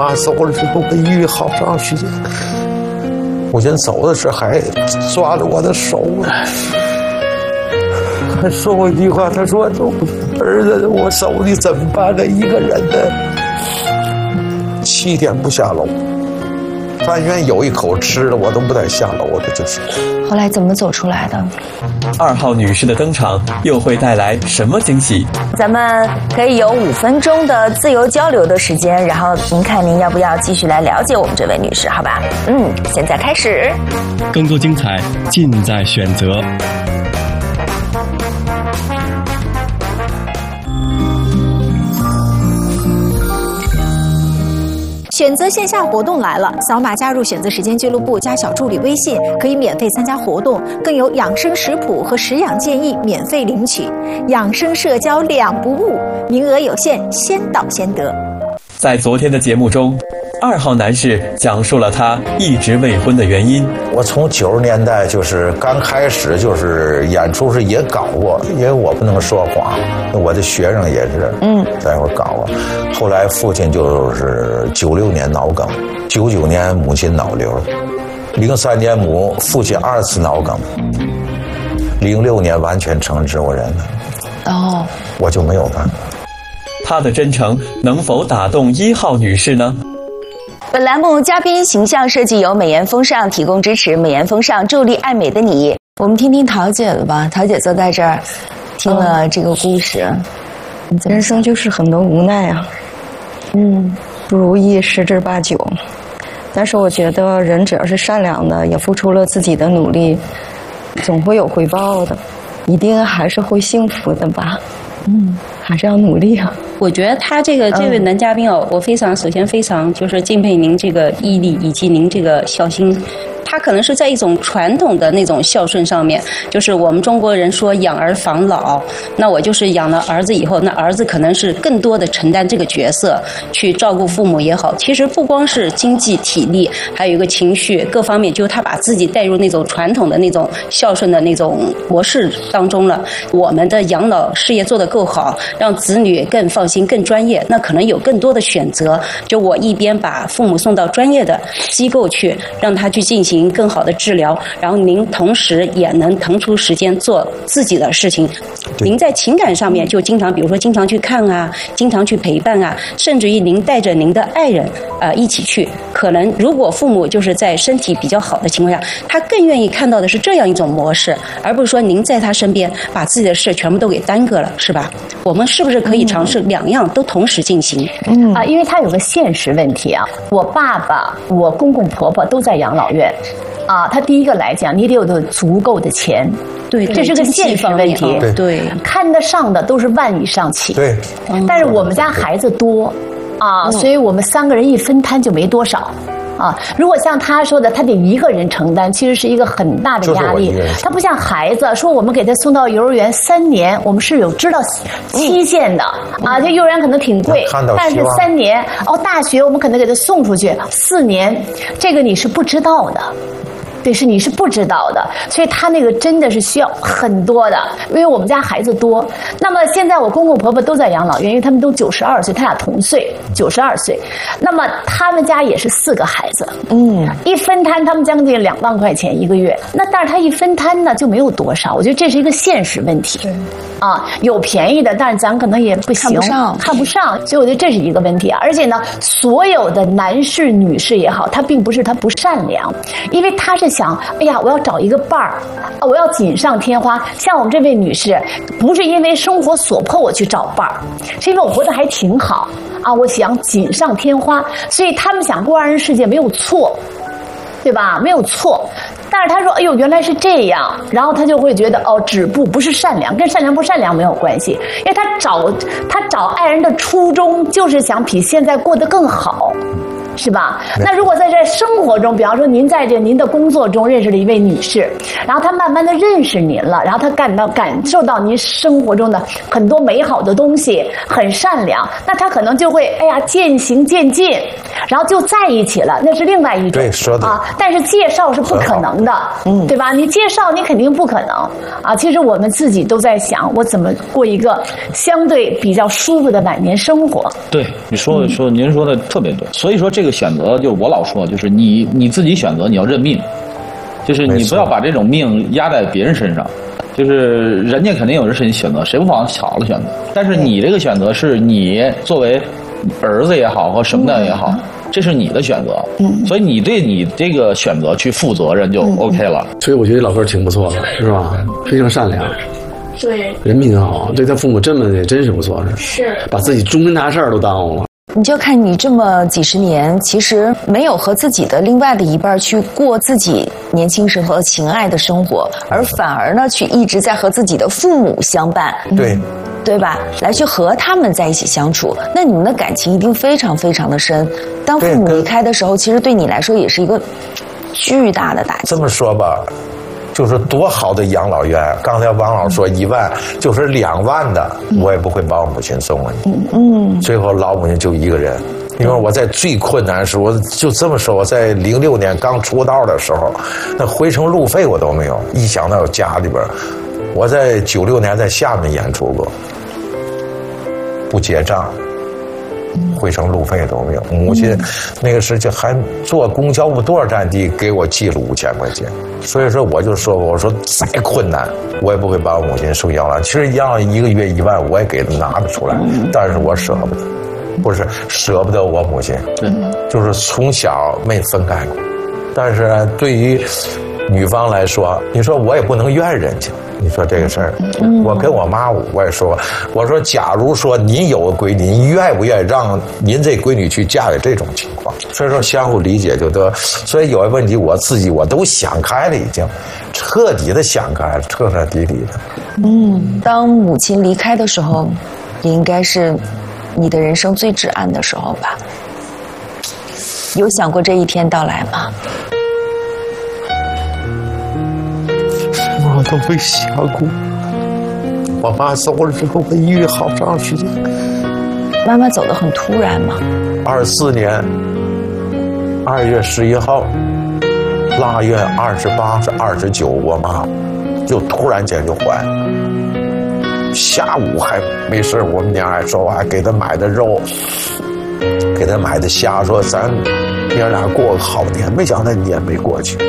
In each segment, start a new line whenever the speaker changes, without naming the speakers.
妈走了之后跟郁好长时间，我人走的时候还抓着我的手，还说过一句话，他说儿子我走你怎么办呢，一个人的7天不下楼，但愿有一口吃的我都不带下楼的，就是。
后来怎么走出来的
？2号女士的登场又会带来什么惊喜？
咱们可以有5分钟的自由交流的时间，然后您看您要不要继续来了解我们这位女士，好吧？现在开始。
更多精彩尽在选择。
选择线下活动来了，扫码加入选择时间俱乐部，加小助理微信，可以免费参加活动，更有养生食谱和食养建议免费领取，养生社交2不误，名额有限，先到先得。
在昨天的节目中，2号男士讲述了他一直未婚的原因。
我从90年代就是刚开始就是演出时也搞过，因为我不能说谎，我的学生也是，在我搞过。后来父亲就是96年脑梗，99年母亲脑瘤，03年父亲2次脑梗，06年完全成植物人了。我就没有办法。
他的真诚能否打动1号女士呢？
本栏目嘉宾形象设计由美颜风尚提供支持，美颜风尚助力爱美的你。我们听听桃姐的吧，桃姐坐在这儿，听了这个故事，
人生就是很多无奈啊，不如意十之八九。但是我觉得人只要是善良的，也付出了自己的努力，总会有回报的，一定还是会幸福的吧。还是要努力啊。
我觉得他这位男嘉宾我首先非常就是敬佩您这个毅力以及您这个孝心。他可能是在一种传统的那种孝顺上面，就是我们中国人说养儿防老，那我就是养了儿子以后，那儿子可能是更多的承担这个角色，去照顾父母也好。其实不光是经济体力，还有一个情绪各方面，就是他把自己带入那种传统的那种孝顺的那种模式当中了。我们的养老事业做得够好，让子女更放心、更专业，那可能有更多的选择。就我一边把父母送到专业的机构去，让他去进行更好的治疗，然后您同时也能腾出时间做自己的事情。您在情感上面就经常，比如说经常去看啊，经常去陪伴啊，甚至于您带着您的爱人一起去。可能如果父母就是在身体比较好的情况下，他更愿意看到的是这样一种模式，而不是说您在他身边把自己的事全部都给耽搁了，是吧？我们是不是可以尝试2样都同时进行？
因为他有个现实问题啊，我爸爸、我公公婆婆都在养老院。他第一个来讲，你得有足够的钱，
对，
这是个现实问题。
对，
看得上的都是1万以上起。
对，
但是我们家孩子多所以我们3个人一分摊就没多少。如果像他说的，他得一个人承担，其实是一个很大的压力。他不像孩子，说我们给他送到幼儿园3年，我们是有知道期限的这幼儿园可能挺贵，但是3年大学我们可能给他送出去4年，这个你是不知道的。对，你是不知道的，所以他那个真的是需要很多的，因为我们家孩子多。那么现在我公公婆婆都在养老院，因为他们都92岁，他俩同岁，92岁。那么他们家也是4个孩子，一分摊他们将近2万块钱一个月。那但是他一分摊呢就没有多少，我觉得这是一个现实问题。有便宜的，但是咱可能也不行，看不上，所以我觉得这是一个问题。而且呢，所有的男士、女士也好，他并不是他不善良，因为他是想，哎呀，我要找一个伴儿，我要锦上添花。像我们这位女士，不是因为生活所迫我去找伴儿，是因为我活得还挺好我想锦上添花，所以他们想过2人世界没有错，对吧？没有错。但是他说，哎呦，原来是这样，然后他就会觉得止步不是善良，跟善良不善良没有关系，因为他找爱人的初衷就是想比现在过得更好。是吧？那如果在这生活中，比方说您在您的工作中认识了一位女士，然后她慢慢的认识您了，然后她感受到您生活中的很多美好的东西，很善良，那她可能就会渐行渐近， 然后就在一起了，那是另外一种。
对，说的啊。
但是介绍是不可能的，对吧？你介绍你肯定不可能啊。其实我们自己都在想，我怎么过一个相对比较舒服的晚年生活。
对，您说的特别对。所以说这个选择，就是我老说，就是你自己选择，你要认命，就是你不要把这种命压在别人身上。就是人家肯定有人是你选择，谁不往好的选择？但是你这个选择是你作为儿子也好和什么的也好，这是你的选择。所以你对你这个选择去负责任就 OK 了。
所以我觉得老哥挺不错的，是吧？非常善良，
对，
人品好，对他父母这么也真是不错，
是
把自己终身大事都耽误了。
你就看你这么几十年，其实没有和自己的另外的一半去过自己年轻时候情爱的生活，而反而呢，去一直在和自己的父母相伴，对吧？来去和他们在一起相处，那你们的感情一定非常非常的深。当父母离开的时候，其实对你来说也是一个巨大的打击。
这么说吧。就是多好的养老院，刚才王老说1万，就是2万的，我也不会把我母亲送过去。最后老母亲就一个人，因为我在最困难的时候，我就这么说，我在06年刚出道的时候，那回程路费我都没有，一想到家里边，我在96年在厦门演出过，不结账。回程路费都没有，母亲那个时就还坐公交不多少站地给我寄了5000块钱，所以说我就说我说再困难我也不会把我母亲送养老。其实养老1个月1万我也给他拿得出来，但是我舍不得，不是舍不得我母亲，就是从小没分开过。但是对于女方来说，你说我也不能怨人家。你说这个事儿，我跟我妈我也说，我说假如说您有个闺女，您愿不愿意让您这闺女去嫁给这种情况？所以说相互理解就得。所以有些问题我自己我都想开了，已经彻底的想开了，彻彻底底的。
当母亲离开的时候，也应该是你的人生最至暗的时候吧？有想过这一天到来吗？
我都没想过，我妈走了之后，我抑郁好长时间。
妈妈走得很突然吗
？24年2月11号，腊月28是29，我妈就突然间就怀了。下午还没事，我们娘还说还给她买的肉，给她买的虾，说咱娘俩过个好年。没想到年没过去。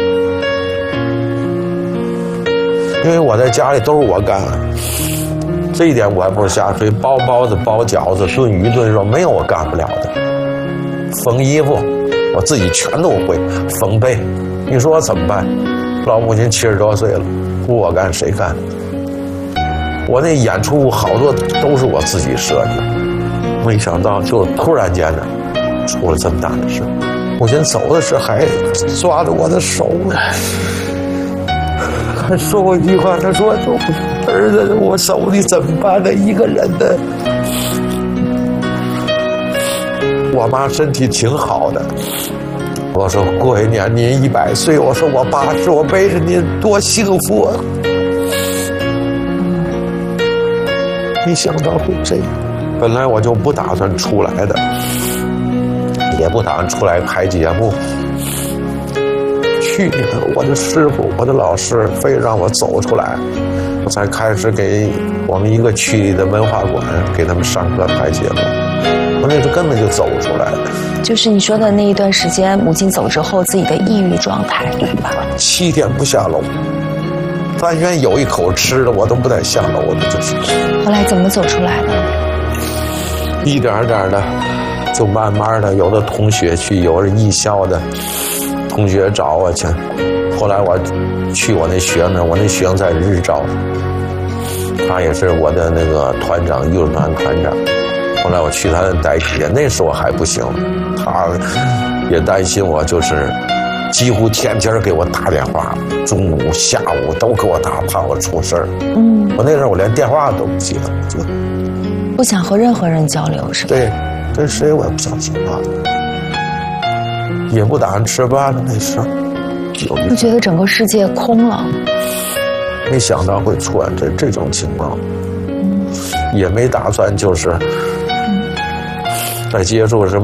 因为我在家里都是我干，这一点我还不是瞎吹。包包子、包饺子、炖鱼、炖肉，没有我干不了的。缝衣服，我自己全都会。缝被，你说我怎么办？老母亲70多岁了，不我干谁干？我那演出好多都是我自己设计，没想到就突然间的出了这么大的事。母亲走的时候还抓着我的手呢。他说过一句话，他说：“儿子，我走你怎么办呢？一个人的。”我妈身体挺好的，我说过一年您100岁，我说我80，我背着您多幸福啊！没想到会这样，本来我就不打算出来的，也不打算出来拍节目。去年我的师傅，我的老师非让我走出来，我才开始给我们一个区里的文化馆给他们上课拍节目。我那时候根本就走不出来。
就是你说的那一段时间，母亲走之后自己的抑郁状态，对吧
？7天不下楼，但愿有一口吃的，我都不带下楼的，就是。
后来怎么走出来的？
一点点的，就慢慢的，有的同学去，有的艺校的同学找我去。后来我去我那学生，我那学生在日照，他也是我的那个团长，艺术团团长。后来我去他那代替，那时候还不行，他也担心我，就是几乎天天给我打电话，中午下午都给我打，怕我出事儿。我那时候我连电话都不接，就
不想和任何人交流，是吧？
对，跟谁我也不想说话，也不打算吃饭了。那时候
就觉得整个世界空了。
没想到会出现这种情况，也没打算就是再接触什么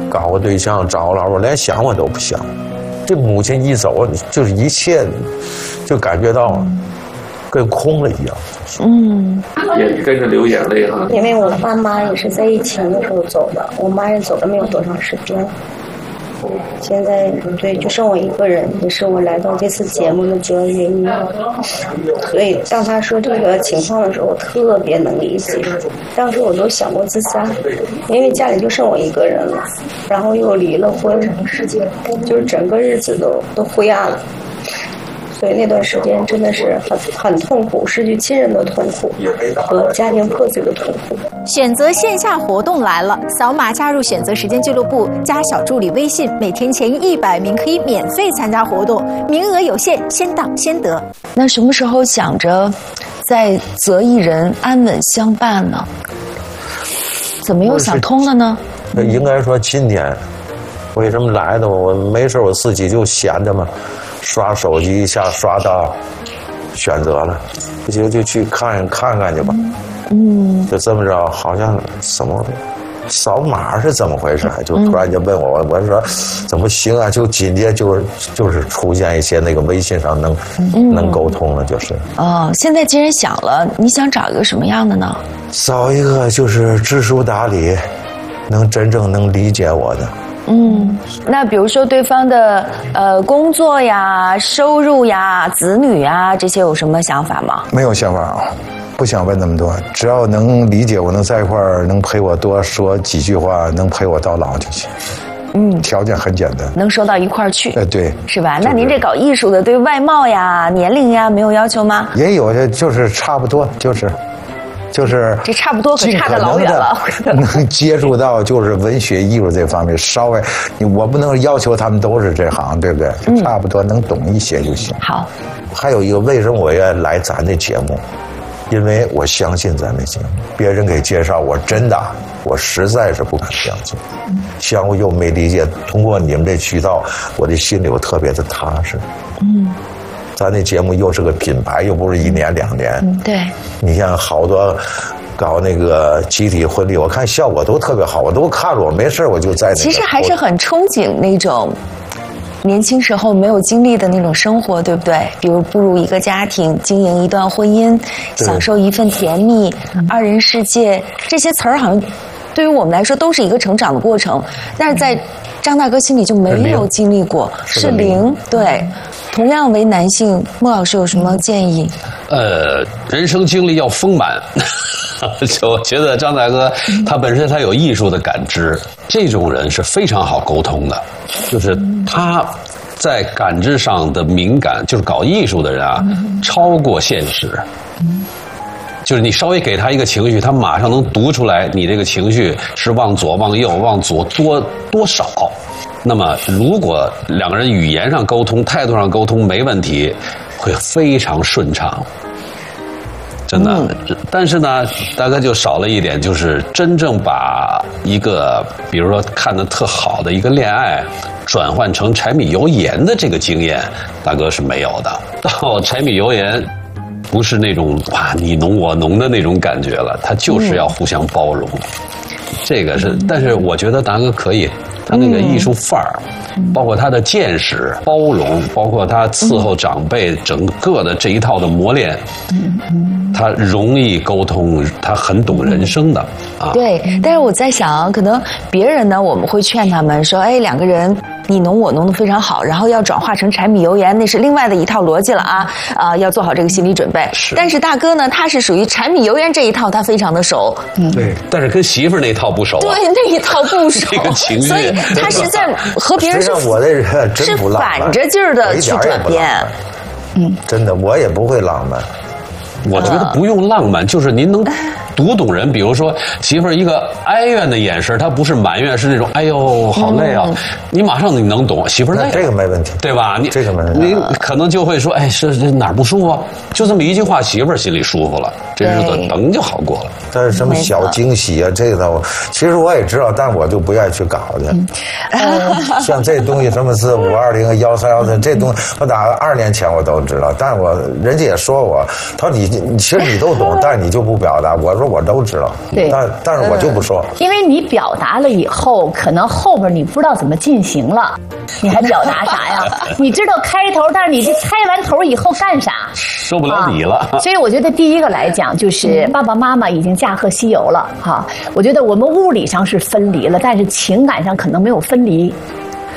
搞个对象，找个老婆，连想我都不想。这母亲一走，就是一切就感觉到跟空了一样。
也跟着流眼泪啊。
因为我爸妈也是在疫情的时候走的，我妈也走了没有多长时间。现在对，就剩我一个人，也是我来到这次节目的主要原因。所以当他说这个情况的时候，我特别能理解。当时我都想过自杀，因为家里就剩我一个人了，然后又离了婚，就是整个日子都灰暗了。所以那段时间真的是很痛苦，失去亲人的痛苦和家庭破碎的痛苦。
选择线下活动来了，扫码加入选择时间俱乐部，加小助理微信，每天前100名可以免费参加活动，名额有限，先到先得。
那什么时候想着在择一人安稳相伴呢？怎么又想通了呢？
应该说今天为什么来的？我没事我自己就闲着嘛，刷手机一下刷到选择了，就去看看去吧。就这么着，好像什么扫码是怎么回事？就突然就问我，我说怎么行啊？就紧接就是出现一些那个微信上能沟通了，就是。
现在既然想了，你想找一个什么样的呢？
找一个就是知书达理，真正能理解我的。
那比如说对方的工作呀、收入呀、子女呀这些有什么想法吗？
没有想法啊，不想问那么多，只要能理解我，能在一块儿，能陪我多说几句话，能陪我到老就行。条件很简单，
能说到一块儿去。
对，
是吧？那您这搞艺术的，对外貌呀、年龄呀没有要求吗？
也有的，就是差不多，就是
这差不多可差得老远了。
能接触到就是文学艺术这方面，稍微我不能要求他们都是这行，对不对？差不多能懂一些就行。
好，
还有一个，为什么我要来咱的节目？因为我相信咱的节目，别人给介绍，我实在是不敢相信，相互又没理解。通过你们这渠道，我的心里我特别的踏实。咱这节目又是个品牌，又不是1年2年。
对。
你像好多搞那个集体婚礼，我看效果都特别好，我都看了，我没事我就在那个。
其实还是很憧憬那种年轻时候没有经历的那种生活，对不对？比如步入一个家庭，经营一段婚姻，享受一份甜蜜，二人世界，这些词儿好像对于我们来说都是一个成长的过程，但是在张大哥心里就没有经历过，是零。对，同样为男性，莫老师有什么建议？
人生经历要丰满。我觉得张大哥他本身他有艺术的感知，这种人是非常好沟通的，就是他在感知上的敏感，就是搞艺术的人啊，超过现实。就是你稍微给他一个情绪，他马上能读出来你这个情绪是往左、往右、往左多少。那么如果两个人语言上沟通、态度上沟通没问题，会非常顺畅。真的，但是呢，大概就少了一点，就是真正把一个，比如说看得特好的一个恋爱，转换成柴米油盐的这个经验，大哥是没有的。到柴米油盐，不是那种哇你侬我侬的那种感觉了，他就是要互相包容。这个是，但是我觉得大哥可以，他那个艺术范儿。包括他的见识、包容，包括他伺候长辈，整个的这一套的磨练，他容易沟通，他很懂人生的啊。
对，但是我在想，可能别人呢，我们会劝他们说，两个人你侬我侬的非常好，然后要转化成柴米油盐，那是另外的一套逻辑了啊，要做好这个心理准备。但是大哥呢，他是属于柴米油盐这一套，他非常的熟。
对，但是跟媳妇儿那套不熟啊。
对，那一套不熟。
这个情绪，
所以他是在和别人
我这人真不浪漫，
是反着劲儿的去转变。
真的，我也不会浪漫。
我觉得不用浪漫，就是您能读懂人。比如说媳妇儿一个哀怨的眼神，她不是埋怨，是那种哎呦好累啊，你马上你能懂媳妇儿累，
这个没问题，
对吧？
这个没问题，
你可能就会说是哪儿不舒服，就这么一句话，媳妇儿心里舒服了，这日子等就好过了。
但是什么小惊喜啊，这个其实我也知道，但我就不愿意去搞去。像这东西什么是520、1313这东西，我打2年前我都知道，但人家也说我，他说你其实你都懂，但是你就不表达。我说我都知道，
对，
但是我就不说，
因为你表达了以后，可能后边你不知道怎么进行了，你还表达啥呀？你知道开头，但是你这开完头以后干啥？
受不了你了。
所以我觉得第一个来讲，就是爸爸妈妈已经驾鹤西游了哈。我觉得我们物理上是分离了，但是情感上可能没有分离。